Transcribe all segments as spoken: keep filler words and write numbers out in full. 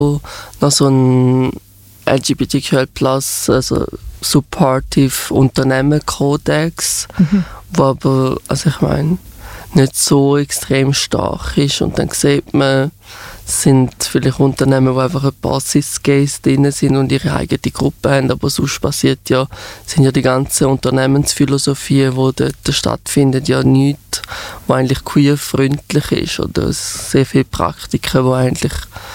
noch so ein L G B T Q plus, also Supportive Unternehmenkodex, mhm. wo aber, also ich meine, nicht so extrem stark ist. Und dann sieht man, es sind vielleicht Unternehmen, wo einfach ein paar Cis-Gays drin sind und ihre eigene Gruppe haben, aber sonst passiert ja, sind ja die ganzen Unternehmensphilosophien, die dort stattfinden, ja nichts, was eigentlich queer-freundlich ist, oder sehr viele Praktiken, die eigentlich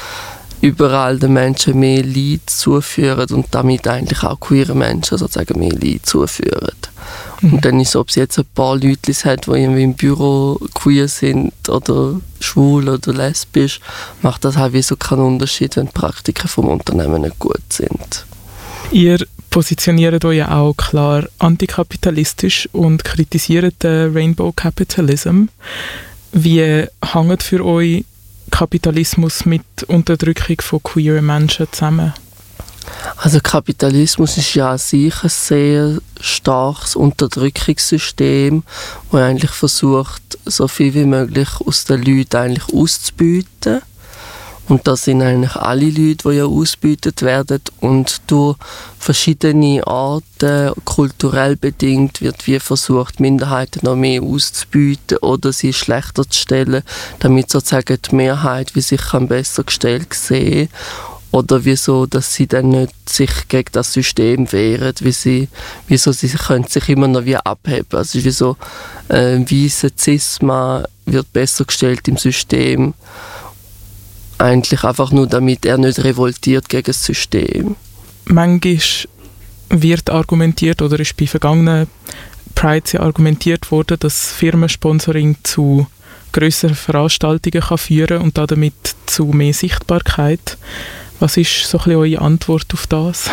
überall den Menschen mehr Leid zuführen und damit eigentlich auch queere Menschen sozusagen mehr Leid zuführen. Mhm. Und dann ist es, ob es jetzt ein paar Leute hat, die irgendwie im Büro queer sind oder schwul oder lesbisch, macht das halt wie so keinen Unterschied, wenn die Praktiken vom Unternehmen nicht gut sind. Ihr positioniert euch ja auch klar antikapitalistisch und kritisiert den Rainbow Capitalism. Wie hängt für euch Kapitalismus mit Unterdrückung von queeren Menschen zusammen? Also Kapitalismus ist ja an sich ein sehr starkes Unterdrückungssystem, das eigentlich versucht, so viel wie möglich aus den Leuten eigentlich auszubeuten. Und das sind eigentlich alle Leute, die ja ausgebeutet werden. Und durch verschiedene Arten, kulturell bedingt, wird wie versucht, Minderheiten noch mehr auszubeuten oder sie schlechter zu stellen, damit sozusagen die Mehrheit wie sich am besser gestellt sehen. Oder wieso, dass sie dann nicht sich gegen das System wehren, wie sie, wieso sie können sich immer noch wie abheben. Also wieso äh, weisse Cis-Mann wird besser gestellt im System, eigentlich einfach nur, damit er nicht revoltiert gegen das System. Manchmal wird argumentiert, oder ist bei vergangenen Prides ja argumentiert worden, dass Firmensponsoring zu grösseren Veranstaltungen kann führen und damit zu mehr Sichtbarkeit. Was ist so ein bisschen eure Antwort auf das?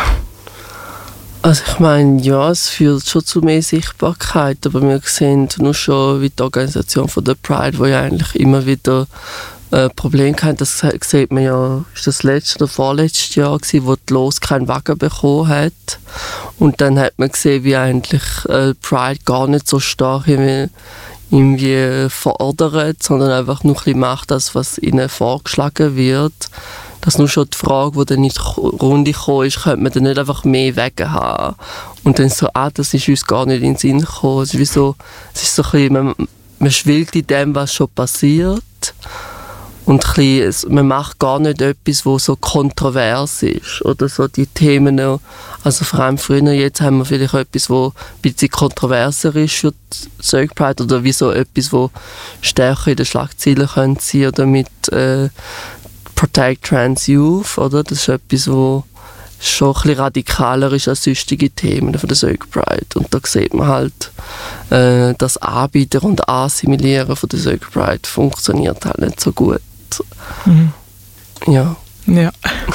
Also ich meine, ja, es führt schon zu mehr Sichtbarkeit, aber wir sehen nur schon, wie die Organisation von der Pride, wo ja eigentlich immer wieder äh, Probleme hatten, das sieht man ja, ist das letzte oder vorletztes Jahr gewesen, wo die Los keinen Wagen bekommen hat. Und dann hat man gesehen, wie eigentlich äh, Pride gar nicht so stark irgendwie, irgendwie fordert, sondern einfach nur ein bisschen macht das, was ihnen vorgeschlagen wird. Das ist nur schon die Frage, die dann in die Runde gekommen ist, könnte man dann nicht einfach mehr Wege haben? Und dann so, ah, das ist uns gar nicht in den Sinn gekommen. Es ist, wie so, es ist so ein bisschen, man, man schwillt in dem, was schon passiert. Und ein bisschen, man macht gar nicht etwas, was so kontrovers ist. Oder so die Themen, also vor allem früher, jetzt haben wir vielleicht etwas, was ein bisschen kontroverser ist für die Sög Pride. Oder wie so etwas, was stärker in den Schlagzeilen sein könnte. Oder mit äh, Protect Trans Youth, oder? Das ist etwas, was schon ein bisschen radikaler ist als sonstige Themen von der Sög Pride. Und da sieht man halt, äh, das Anbieten und Assimilieren von der Sög Pride funktioniert halt nicht so gut. Mhm. Ja. Ja.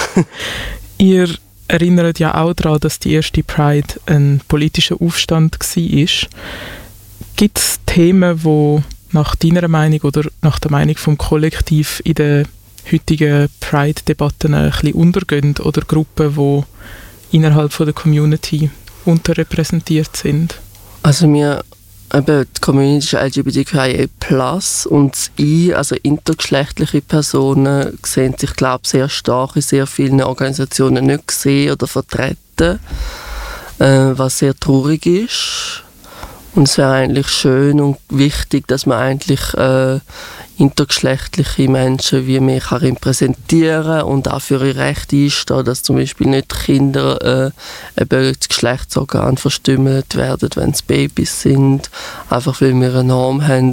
Ihr erinnert ja auch daran, dass die erste Pride ein politischer Aufstand war. Gibt es Themen, die nach deiner Meinung oder nach der Meinung vom Kollektiv in der heutigen Pride-Debatten ein bisschen untergehen oder Gruppen, die innerhalb von der Community unterrepräsentiert sind? Also wir, eben, die Community ist L G B T Q I A plus und das I, also intergeschlechtliche Personen, sehen sich, glaube ich, sehr stark in sehr vielen Organisationen nicht gesehen oder vertreten, äh, was sehr traurig ist. Und es wäre eigentlich schön und wichtig, dass man eigentlich äh, intergeschlechtliche Menschen wie mehr kann repräsentieren und auch für ihre Rechte einstehen, dass zum Beispiel nicht Kinder äh, eben das Geschlechtsorgan verstümmelt werden, wenn es Babys sind, einfach weil wir eine Norm haben.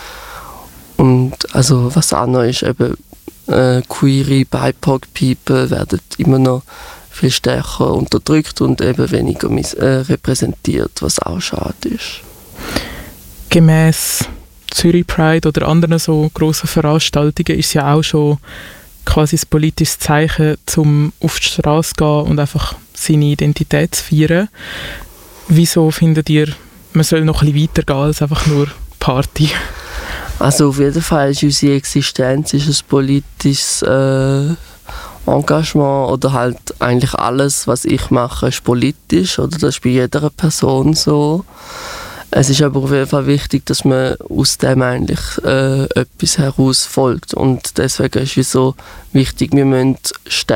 Und also was auch noch ist, eben äh, queere, B I P O C-People werden immer noch viel stärker unterdrückt und eben weniger mis- äh, repräsentiert, was auch schade ist. Gemäss Zürich Pride oder anderen so grossen Veranstaltungen ist es ja auch schon quasi ein politisches Zeichen, um auf die Straße zu gehen und einfach seine Identität zu feiern. Wieso findet ihr, man soll noch ein bisschen weitergehen als einfach nur Party? Also auf jeden Fall ist unsere Existenz ist ein politisches äh, Engagement oder halt eigentlich alles, was ich mache, ist politisch, oder das ist bei jeder Person so. Es ist aber auf jeden Fall wichtig, dass man aus dem eigentlich äh, etwas heraus folgt und deswegen ist es so wichtig, wir müssen